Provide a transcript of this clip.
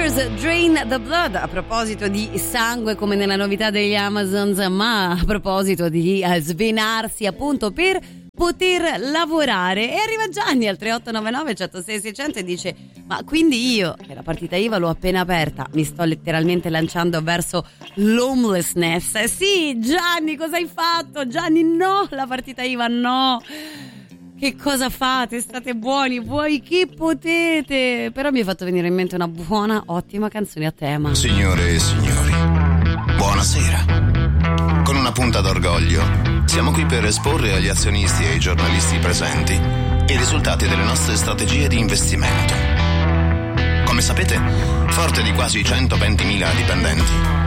Tears Drain the Blood, a proposito di sangue come nella novità degli Amazons, ma a proposito di svenarsi appunto per poter lavorare. E arriva Gianni al 3899 106 600 e dice: ma quindi io, che la partita IVA l'ho appena aperta, mi sto letteralmente lanciando verso l'homelessness? Sì, Gianni, cosa hai fatto? Gianni, no, la partita IVA no. Che cosa fate? State buoni voi che potete. Però mi è fatto venire in mente una buona, ottima canzone a tema. Signore e signori, buonasera. Con una punta d'orgoglio siamo qui per esporre agli azionisti e ai giornalisti presenti i risultati delle nostre strategie di investimento. Come sapete, forte di quasi 120.000 dipendenti,